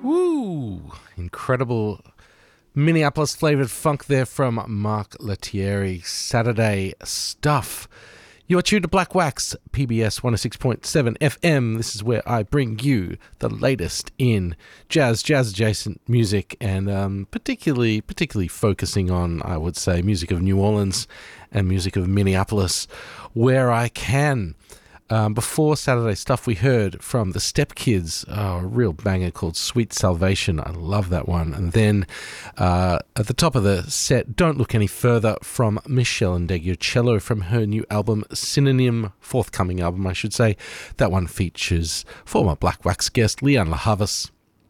Woo! Incredible Minneapolis flavoured funk there from Mark Lettieri. Saturday stuff. You're tuned to Black Wax, PBS 106.7 FM. This is where I bring you the latest in jazz-adjacent music, and particularly focusing on, I would say, music of New Orleans and music of Minneapolis, where I can. Before Saturday stuff, we heard from the Step Kids, a real banger called Sweet Salvation. I love that one. And then at the top of the set, Don't Look Any Further from Michelle Ndegeocello from her new album Synonym, forthcoming album, I should say. That one features former Black Wax guest Lianne La Havas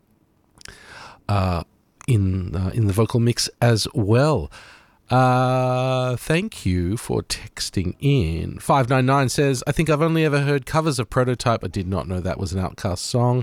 in the vocal mix as well. Thank you for texting in. 599 says, I think I've only ever heard covers of Prototype. I did not know that was an Outcast song.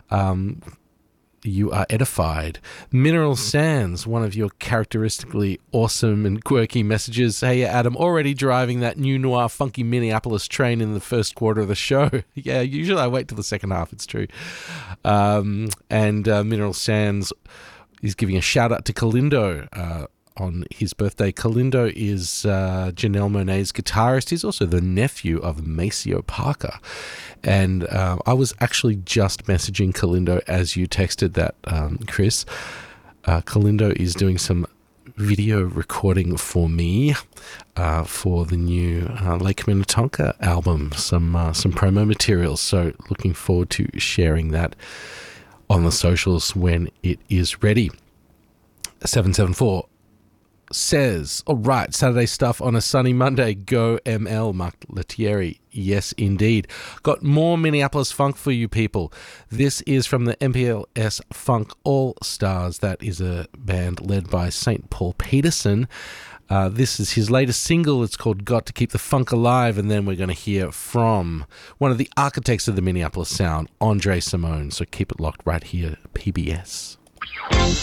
You are edified. Mineral Sands, one of your characteristically awesome and quirky messages. Hey, Adam, already driving that new noir funky Minneapolis train in the first quarter of the show. Yeah, usually I wait till the second half, it's true. And Mineral Sands is giving a shout out to Kalindo, on his birthday. Kalindo is Janelle Monáe's guitarist. He's also the nephew of Maceo Parker. And I was actually just messaging Kalindo as you texted that, Chris. Kalindo is doing some video recording for me for the new Lake Minnetonka album, some promo materials. So looking forward to sharing that on the socials when it is ready. 774 says, all right, Saturday stuff on a sunny Monday. Go ML, Mark Lettieri. Yes, indeed. Got more Minneapolis funk for you people. This is from the MPLS Funk All Stars. That is a band led by St. Paul Peterson. This is his latest single. It's called Got to Keep the Funk Alive. And then we're going to hear from one of the architects of the Minneapolis sound, Andre Simone. So keep it locked right here, PBS.